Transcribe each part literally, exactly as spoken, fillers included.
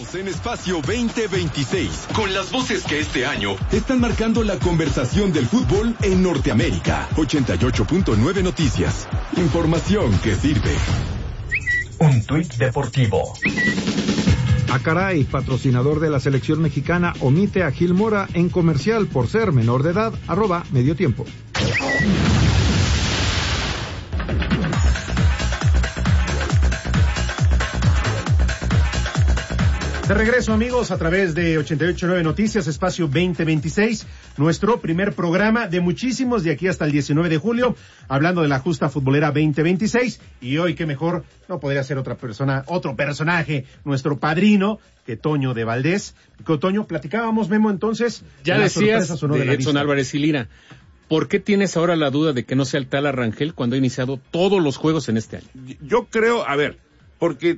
Estamos en Espacio veinte veintiséis, con las voces que este año están marcando la conversación del fútbol en Norteamérica. ochenta y ocho punto nueve Noticias. Información que sirve. Un tuit deportivo. Ah, caray, patrocinador de la selección mexicana omite a Gil Mora en comercial por ser menor de edad, arroba medio tiempo. De regreso, amigos, a través de ochenta y ocho punto nueve Noticias, Espacio veinte veintiséis, nuestro primer programa de muchísimos de aquí hasta el diecinueve de julio, hablando de la justa futbolera veinte veintiséis, y hoy, qué mejor, no podría ser otra persona, otro personaje, nuestro padrino, que Toño de Valdés. Con Toño, platicábamos, Memo, entonces. Ya decías de, no de Edson Álvarez y Lira. ¿Por qué tienes ahora la duda de que no sea el tal Rangel cuando ha iniciado todos los juegos en este año? Yo creo, a ver, porque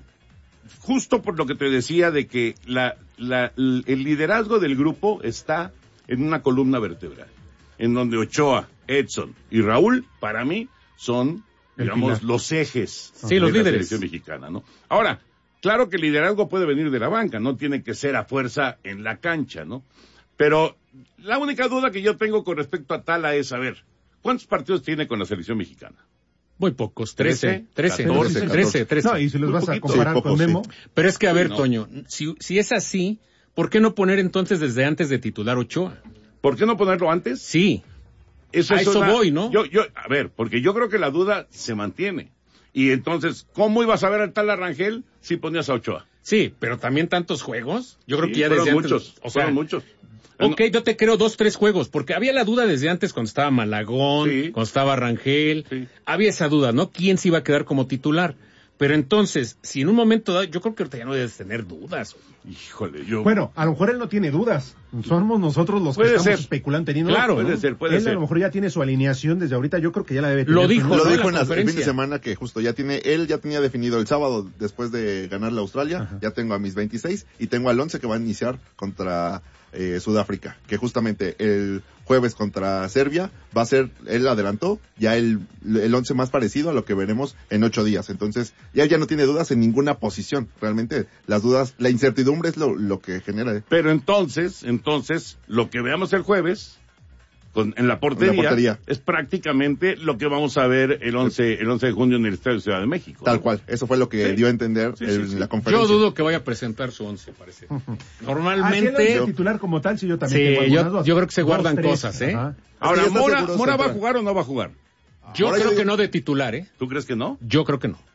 justo por lo que te decía de que la, la, el liderazgo del grupo está en una columna vertebral, en donde Ochoa, Edson y Raúl, para mí, son, digamos, los ejes sí, de los la líderes. selección mexicana, ¿no? Ahora, claro que el liderazgo puede venir de la banca, no tiene que ser a fuerza en la cancha, ¿no? Pero la única duda que yo tengo con respecto a Tala es, a ver, ¿cuántos partidos tiene con la selección mexicana? Muy pocos, trece, trece, catorce, trece, trece. No, y si los vas a comparar sí, poco, con Memo. sí. Pero es que, a ver, Sí, no. Toño, si, si es así, ¿por qué no poner entonces desde antes de titular Ochoa? ¿Por qué no ponerlo antes? Sí. Eso A es eso una- voy, ¿no? Yo, yo, a ver, porque yo creo que la duda se mantiene. Y entonces, ¿cómo ibas a ver al tal Arrangel si ponías a Ochoa? Sí, pero también tantos juegos. Yo creo Sí, que ya fueron desde muchos, antes. O sea, fueron muchos. ok, yo te creo dos, tres juegos, porque había la duda desde antes cuando estaba Malagón, Sí. cuando estaba Rangel. Sí. Había esa duda, ¿no? ¿Quién se iba a quedar como titular? Pero entonces, si en un momento dado, yo creo que ahorita ya no debes tener dudas. Híjole, yo... Bueno, a lo mejor él no tiene dudas. Somos nosotros los que Puede estamos ser. especulando teniendo. Claro, puede ¿no? ser, puede él ser. a lo mejor ya tiene su alineación desde ahorita. Yo creo que ya la debe tener. Lo dijo, Lo ¿no? dijo en en la la- el fin de conferencia. semana que justo ya tiene, él ya tenía definido el sábado después de ganar la Australia, Ajá. ya tengo a mis veintiséis y tengo al once que va a iniciar contra eh, Sudáfrica, que justamente el jueves contra Serbia va a ser, él adelantó, ya el, el once más parecido a lo que veremos en ocho días. Entonces, ya ya no tiene dudas en ninguna posición. Realmente, las dudas, la incertidumbre es lo, lo que genera. ¿eh? Pero entonces, entonces, lo que veamos el jueves, con, en la portería, En la portería. es prácticamente lo que vamos a ver el once, el once de junio en el Estadio Ciudad de México. Tal ¿no? cual. Eso fue lo que Sí. dio a entender Sí, en sí, sí. la conferencia. Yo dudo que vaya a presentar su once, parece. ¿A quién lo Normalmente, dice titular como tal? Si yo también Sí, tengo algunas yo- dudas. yo creo que se Dos, guardan tres. cosas, ¿eh? Ajá. Ahora, Es que ya está ¿Mora, seguro Mora va a central. jugar o no va a jugar? yo Ahora creo yo que digo- no de titular, ¿eh? ¿Tú crees que no? Yo creo que no.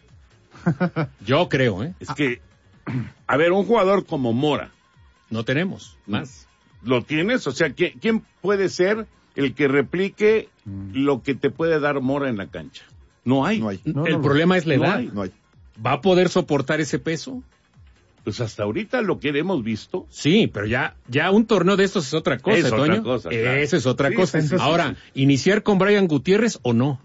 Yo creo, ¿eh? Es que, a ver, un jugador como Mora, No tenemos más. ¿lo tienes? O sea, ¿quién, quién puede ser el que replique lo que te puede dar Mora en la cancha? No hay. No hay. No, El no, no. problema es la No edad. hay. No hay. ¿Va a poder soportar ese peso? Pues hasta ahorita lo que hemos visto, Sí, pero ya, ya un torneo de estos es otra cosa, Es otra Toño. cosa, claro. Esa es otra Sí, cosa. sí, sí, Ahora, sí, ¿iniciar con Brian Gutiérrez o no?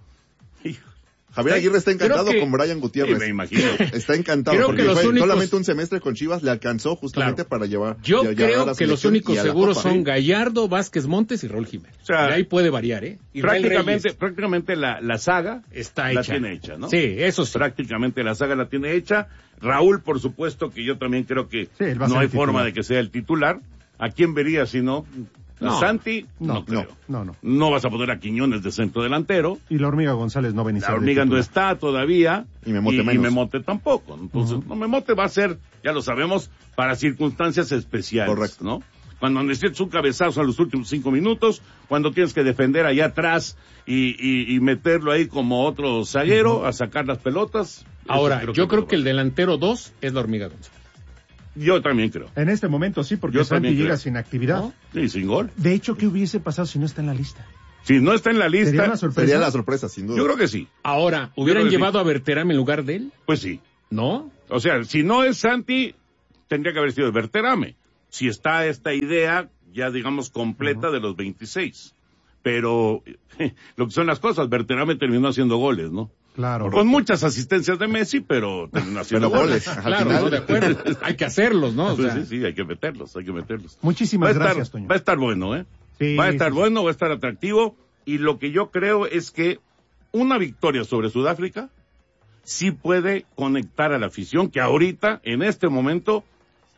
Javier Aguirre está encantado Creo que- con Brian Gutiérrez. Sí, me imagino. Está encantado Creo porque que los fue únicos- solamente un semestre con Chivas le alcanzó justamente Claro. para llevar. Yo lle- llevar a creo la que los selección únicos y a la seguros Copa. son Gallardo, Vázquez Montes y Raúl Jiménez. O sea, y ahí puede variar, ¿eh? Israel prácticamente, Reyes prácticamente la, la saga está la hecha. tiene hecha, ¿no? Sí, eso sí. Prácticamente la saga la tiene hecha. Raúl, por supuesto, que yo también creo que Sí, él va a no ser hay el forma titular. de que sea el titular. ¿A quién vería si no? ¿A No. Santi? No, No, creo. No, no. No vas a poner a Quiñones de centro delantero. Y la hormiga González no va a iniciar La de hormiga no titular. está todavía. Y Memote y, menos. Memote tampoco. Entonces, Ujú. no, Memote va a ser, ya lo sabemos, para circunstancias especiales. Correcto. ¿no? Cuando necesitas un cabezazo en los últimos cinco minutos, cuando tienes que defender allá atrás y, y, y meterlo ahí como otro zaguero a sacar las pelotas. Ahora, eso yo creo que el de... delantero dos es la hormiga González. Yo también creo. En este momento sí, porque Yo Santi también llega creo. sin actividad. ¿No? Sí, sin gol. De hecho, ¿qué hubiese pasado si no está en la lista? Si no está en la Sería lista, una sorpresa. Sería la sorpresa, sin duda. yo creo que sí. Ahora, ¿hubieran creo que llevado a Berterame en lugar de él? Pues sí. ¿No? O sea, si no es Santi, tendría que haber sido Berterame. Si está esta idea, ya digamos, completa uh-huh. de los veintiséis. Pero lo que son las cosas, Berterame terminó haciendo goles, ¿no? Claro. Con muchas asistencias de Messi, pero terminó haciendo Pero goles. goles. Al Claro, final. ¿no? De acuerdo. Hay que hacerlos, ¿no? O Sí, sea, sí, sí, hay que meterlos, hay que meterlos. Muchísimas va a estar, gracias, Toño. Va a estar bueno, ¿eh? Sí, va a estar sí, bueno, va a estar atractivo. Y lo que yo creo es que una victoria sobre Sudáfrica sí puede conectar a la afición, que ahorita, en este momento,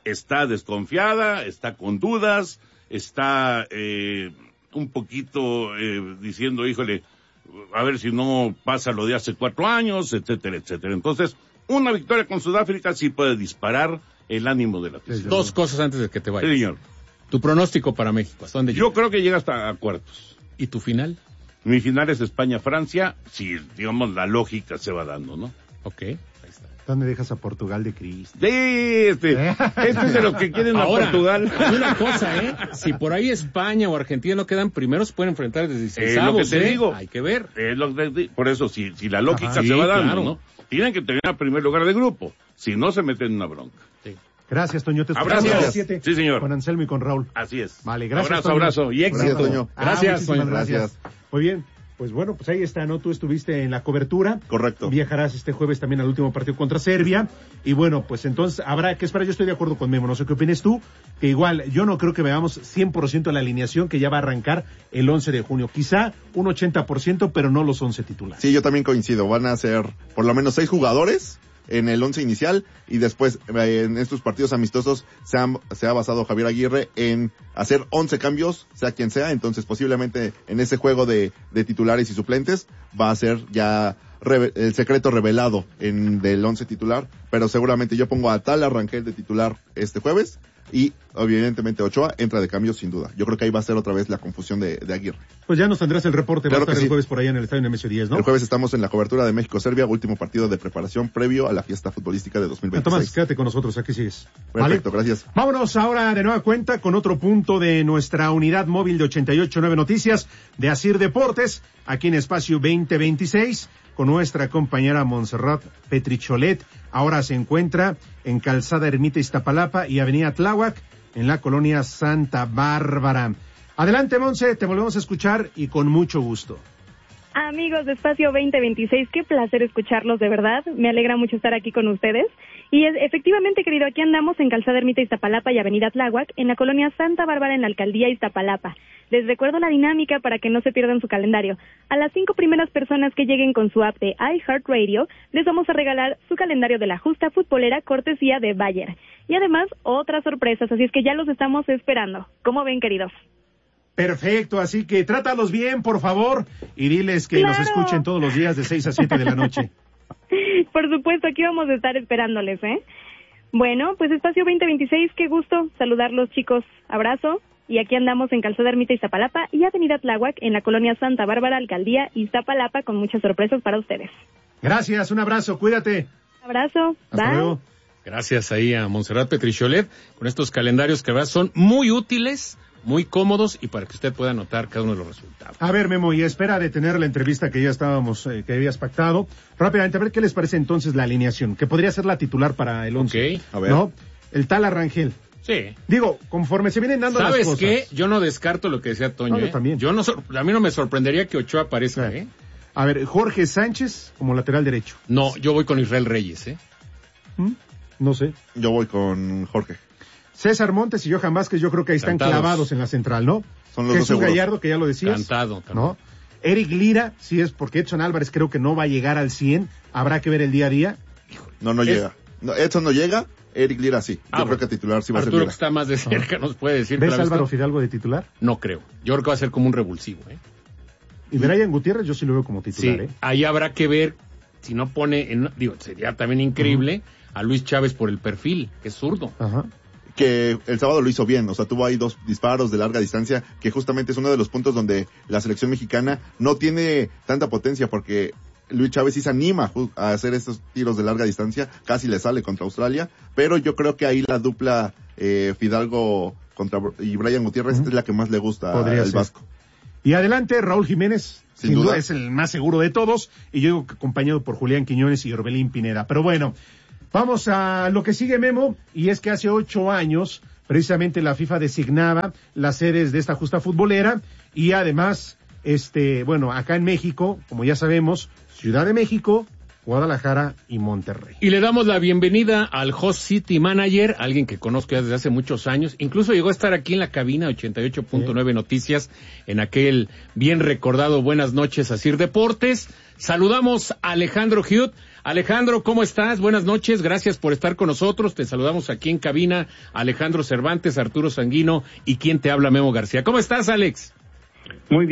está desconfiada, está con dudas, está eh, un poquito eh, diciendo, híjole, a ver si no pasa lo de hace cuatro años, etcétera, etcétera. Entonces, una victoria con Sudáfrica sí puede disparar el ánimo de la afición. Dos cosas antes de que te vayas. Sí, señor. Tu pronóstico para México, ¿hasta dónde llega? Yo creo que llega hasta a cuartos. ¿Y tu final? Mi final es España-Francia, si, digamos, la lógica se va dando, ¿no? Ok, ahí está. ¿Dónde dejas a Portugal de Cristo? Sí, este, este es de los que quieren Ahora, a Portugal. hay una cosa, ¿eh? Si por ahí España o Argentina no quedan primeros, se pueden enfrentar desde Es lo que te ¿eh? digo. Hay que ver. Es lo que te- por eso, si, si la lógica Ajá, se sí, va dando, claro. ¿no? Tienen que tener primer lugar de grupo, si no se meten en una bronca. Sí. Gracias, Toño. Te Abrazo. escuchamos a las siete. Sí, señor. Con Anselmo y con Raúl. Así es. Vale, gracias. Abrazo, Toño. abrazo y éxito. Gracias, Toño. Ah, Gracias, muchísimas Toño. gracias. Gracias. Muy bien. Pues bueno, pues ahí está, ¿no? Tú estuviste en la cobertura. Correcto. Viajarás este jueves también al último partido contra Serbia. Y bueno, pues entonces habrá que esperar. Yo estoy de acuerdo con Memo. No sé qué opinas tú. Que igual, yo no creo que veamos cien por ciento la alineación que ya va a arrancar el once de junio. Quizá un ochenta por ciento, pero no los once titulares. Sí, yo también coincido. Van a ser por lo menos seis jugadores en el once inicial y después eh, en estos partidos amistosos se, han, se ha basado Javier Aguirre en hacer once cambios, sea quien sea. Entonces posiblemente en ese juego de, de titulares y suplentes va a ser ya reve- el secreto revelado en del once titular, pero seguramente yo pongo a Tal Rangel de titular este jueves y evidentemente Ochoa entra de cambio sin duda. Yo creo que ahí va a ser otra vez la confusión de, de Aguirre. Pues ya nos tendrás el reporte. Claro va a estar que el sí. jueves por allá en el estadio Nemesio diez, ¿no? El jueves estamos en la cobertura de México-Serbia, último partido de preparación previo a la fiesta futbolística de dos mil veintiséis. Tomás, quédate con nosotros, aquí sigues. Perfecto, ¿Vale? gracias. Vámonos ahora de nueva cuenta con otro punto de nuestra unidad móvil de ochenta y ocho punto nueve Noticias de Asir Deportes, aquí en Espacio veinte veintiséis, con nuestra compañera Montserrat Petricholet. Ahora se encuentra en Calzada Ermita Iztapalapa y Avenida Tláhuac, en la colonia Santa Bárbara. Adelante, Monse, te volvemos a escuchar y con mucho gusto. Amigos de Espacio veinte veintiséis, qué placer escucharlos, de verdad. Me alegra mucho estar aquí con ustedes. Y es, efectivamente, querido, aquí andamos en Calzada Ermita Iztapalapa y Avenida Tláhuac, en la colonia Santa Bárbara, en la alcaldía Iztapalapa. Les recuerdo la dinámica para que no se pierdan su calendario. A las cinco primeras personas que lleguen con su app de iHeartRadio, les vamos a regalar su calendario de la justa futbolera cortesía de Bayer. Y además, otras sorpresas, así es que ya los estamos esperando. ¿Cómo ven, queridos? Perfecto, así que trátalos bien, por favor, y diles que ¡Claro! nos escuchen todos los días de seis a siete de la noche. Por supuesto, aquí vamos a estar esperándoles, ¿eh? Bueno, pues Espacio veinte veintiséis, qué gusto saludarlos, chicos. Abrazo. Y aquí andamos en Calzada Ermita Iztapalapa y Avenida Tláhuac, en la colonia Santa Bárbara, alcaldía Iztapalapa, con muchas sorpresas para ustedes. Gracias, un abrazo, cuídate. Abrazo. Hasta Bye. luego. Gracias ahí a Montserrat Petricholet con estos calendarios que verdad son muy útiles, muy cómodos y para que usted pueda anotar cada uno de los resultados. A ver, Memo, y espera de tener la entrevista que ya estábamos, eh, que habías pactado. Rápidamente, a ver qué les parece entonces la alineación, que podría ser la titular para el once. Ok. A ver. ¿No? El tal Arrangel. Sí. Digo, conforme se vienen dando las ¿Sabes cosas. qué? Yo no descarto lo que decía Toño. No, yo ¿eh? también. Yo no, sor- a mí no me sorprendería que Ochoa aparezca, Sí. ¿eh? A ver, Jorge Sánchez como lateral derecho. No, yo voy con Israel Reyes, ¿eh? ¿Mm? No sé. Yo voy con Jorge. César Montes y Johan Vázquez, yo creo que ahí están Cantados. clavados en la central, ¿no? Son los dos Jesús seguros. Gallardo, que ya lo decías. Cantado, cantado. ¿No? Eric Lira, sí es porque Edson Álvarez creo que no va a llegar al cien. Habrá que ver el día a día. No, no Es- llega. No, Edson no llega, Eric Lira sí. Yo Ah, creo bueno. que titular sí va a ser Arturo, que Lira. está más de cerca, nos puede decir. que ¿Ves la a vez Álvaro que- Fidalgo de titular? No creo. Yo creo que va a ser como un revulsivo, ¿eh? Y Brian Gutiérrez yo sí lo veo como Sí, titular, ¿eh? ahí habrá que ver si no pone, en, digo, sería también increíble a Luis Chávez por el perfil, que es zurdo. Ajá. Que el sábado lo hizo bien, o sea, tuvo ahí dos disparos de larga distancia, que justamente es uno de los puntos donde la selección mexicana no tiene tanta potencia, porque Luis Chávez sí se anima ju- a hacer estos tiros de larga distancia, casi le sale contra Australia, pero yo creo que ahí la dupla eh, Fidalgo contra y Brian Gutiérrez Ujú. es la que más le gusta Podría al ser. Vasco. Y adelante, Raúl Jiménez, sin, Sin duda. duda. es el más seguro de todos, y yo digo que acompañado por Julián Quiñones y Orbelín Pineda. Pero bueno, vamos a lo que sigue, Memo, y es que hace ocho años, precisamente la FIFA designaba las sedes de esta justa futbolera, y además, este, bueno, acá en México, como ya sabemos, Ciudad de México, Guadalajara y Monterrey. Y le damos la bienvenida al Host City Manager, alguien que conozco ya desde hace muchos años. Incluso llegó a estar aquí en la cabina ochenta y ocho punto nueve Noticias, en aquel bien recordado Buenas noches, Asir Deportes. Saludamos a Alejandro Hiut. Alejandro, ¿cómo estás? Buenas noches, gracias por estar con nosotros. Te saludamos aquí en cabina, Alejandro Cervantes, Arturo Sanguino y quien te habla, Memo García. ¿Cómo estás, Alex? Muy bien.